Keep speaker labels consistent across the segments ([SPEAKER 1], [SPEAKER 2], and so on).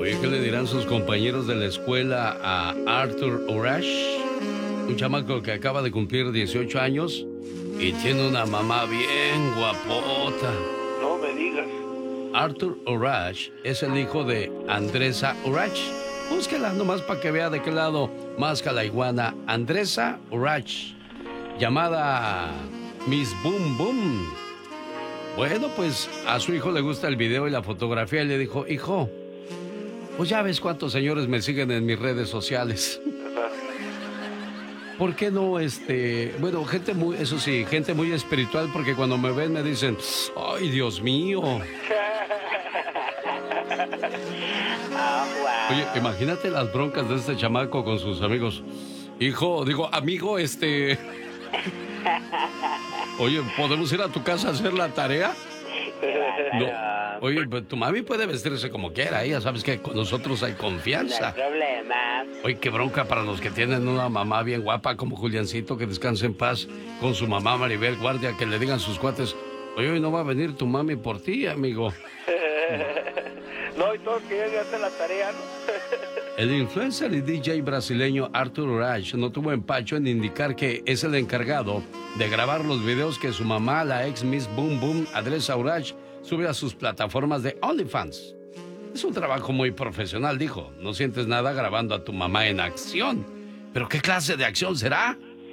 [SPEAKER 1] Oye, ¿qué le dirán sus compañeros de la escuela a Arthur Urash? Un chamaco que acaba de cumplir 18 años y tiene una mamá bien guapota.
[SPEAKER 2] No me digas.
[SPEAKER 1] Arthur Urash es el hijo de Andresa Urash. Búsquela nomás para que vea de qué lado más la iguana. Andresa Urash, llamada Miss Boom Boom. Bueno, pues a su hijo le gusta el video y la fotografía y le dijo, hijo, pues ya ves cuántos señores me siguen en mis redes sociales. ¿Por qué no, bueno, gente muy, eso sí, gente muy espiritual, porque cuando me ven me dicen, ay, Dios mío. Oye, imagínate las broncas de este chamaco con sus amigos. Hijo, digo, amigo, Oye, ¿podemos ir a tu casa a hacer la tarea? No. Oye, pues tu mami puede vestirse como quiera, ya sabes que con nosotros hay confianza.
[SPEAKER 3] No hay problema.
[SPEAKER 1] Oye, qué bronca para los que tienen una mamá bien guapa como Juliancito, que descanse en paz, con su mamá Maribel Guardia, que le digan sus cuates, oye, hoy no va a venir tu mami por ti, amigo.
[SPEAKER 2] No, y todos querían hacer la tarea, ¿no?
[SPEAKER 1] El influencer y DJ brasileño Arthur Urash no tuvo empacho en indicar que es el encargado de grabar los videos que su mamá, la ex Miss Boom Boom, Andresa Urash, sube a sus plataformas de OnlyFans. Es un trabajo muy profesional, dijo. No sientes nada grabando a tu mamá en acción. ¿Pero qué clase de acción será?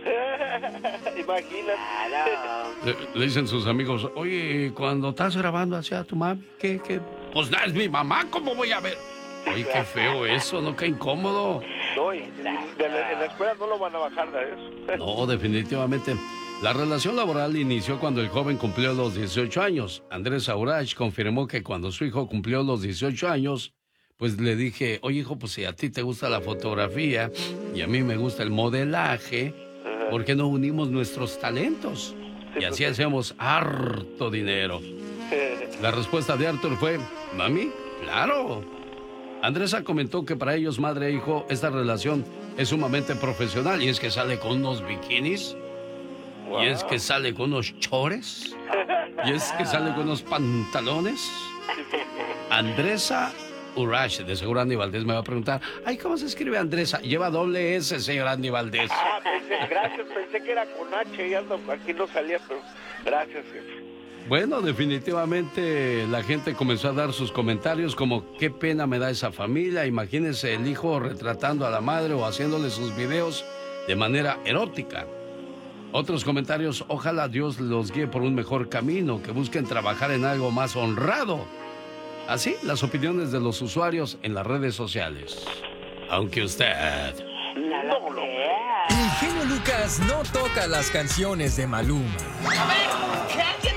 [SPEAKER 2] Imagínate.
[SPEAKER 1] Le dicen sus amigos, oye, cuando estás grabando hacia tu mamá, ¿qué? Pues no es mi mamá, ¿cómo voy a ver? Oye, qué feo eso, ¿no? Qué incómodo.
[SPEAKER 2] No, en la escuela no lo van a bajar de eso.
[SPEAKER 1] No, definitivamente. La relación laboral inició cuando el joven cumplió los 18 años. Andrés Urash confirmó que cuando su hijo cumplió los 18 años, pues le dije, oye, hijo, pues si a ti te gusta la fotografía y a mí me gusta el modelaje, ¿por qué no unimos nuestros talentos? Y así hacemos harto dinero. La respuesta de Arthur fue, mami, claro. Andresa comentó que para ellos, madre e hijo, esta relación es sumamente profesional y es que sale con unos bikinis. Wow. Y es que sale con unos chores. Y es que sale con unos pantalones. Andresa Urash, de seguro Andy Valdés me va a preguntar, ay, ¿cómo se escribe Andresa? Lleva doble S, señor Andy Valdés.
[SPEAKER 2] Gracias, pensé que era con H y aquí no salía, pero gracias, jefe.
[SPEAKER 1] Bueno, definitivamente la gente comenzó a dar sus comentarios como qué pena me da esa familia. Imagínense el hijo retratando a la madre o haciéndole sus videos de manera erótica. Otros comentarios, ojalá Dios los guíe por un mejor camino, que busquen trabajar en algo más honrado. Así, las opiniones de los usuarios en las redes sociales. Aunque usted
[SPEAKER 3] No lo vea.
[SPEAKER 4] El genio Lucas no toca las canciones de Maluma.
[SPEAKER 5] A ver, que alguien